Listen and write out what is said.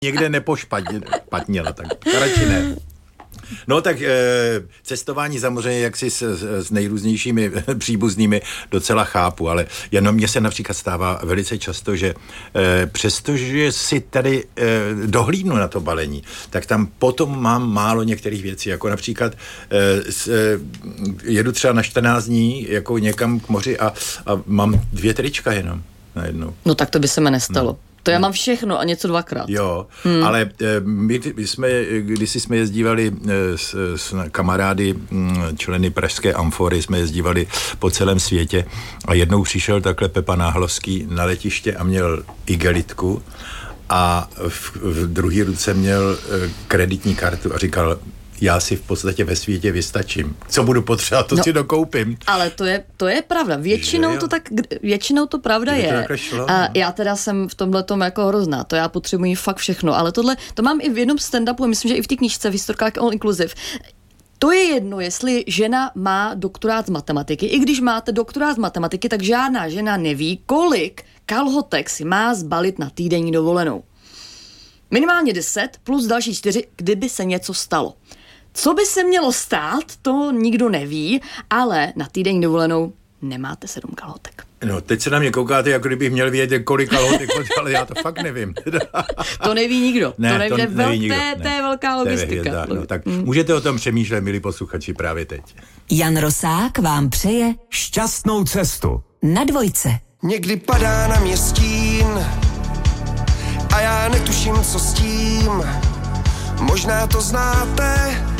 někde nepošpatnila, tak radši ne. No tak cestování samozřejmě jaksi s nejrůznějšími příbuznými docela chápu, ale jenom mně se například stává velice často, že přestože si tady dohlídnu na to balení, tak tam potom mám málo některých věcí, jako například jedu třeba na 14 dní jako někam k moři a mám 2 trička jenom najednou. No tak to by se mi nestalo. To já mám všechno a něco 2krát. Jo, ale my kdysi jsme jezdívali s kamarády, členy Pražské Amfory, jsme jezdívali po celém světě a jednou přišel takhle Pepa Náhlovský na letiště a měl igelitku a v druhé ruce měl kreditní kartu a říkal, já si v podstatě ve světě vystačím. Co budu potřebovat, to si dokoupím. Ale to je pravda. Většinou to pravda je. A já teda jsem v tomhletom jako hrozná. To já potřebuji fakt všechno. Ale to mám i v jednom stand-upu, myslím, že i v té knížce v Historkách All Inclusive. To je jedno, jestli žena má doktorát z matematiky. I když máte doktorát z matematiky, tak žádná žena neví, kolik kalhotek si má zbalit na týdenní dovolenou. Minimálně 10 plus další 4, kdyby se něco stalo. Co by se mělo stát, to nikdo neví, ale na týdenní dovolenou nemáte 7 kalhotek. No, teď se na mě koukáte, jako kdybych měl vědět, kolik kalhotek, ale já to fakt nevím. To neví nikdo. Ne, to neví nikdo. To je velká logistika. No, tak můžete o tom přemýšlet, milí posluchači, právě teď. Jan Rosák vám přeje šťastnou cestu na Dvojce. Někdy padá na mě stín a já netuším, co s tím. Možná to znáte,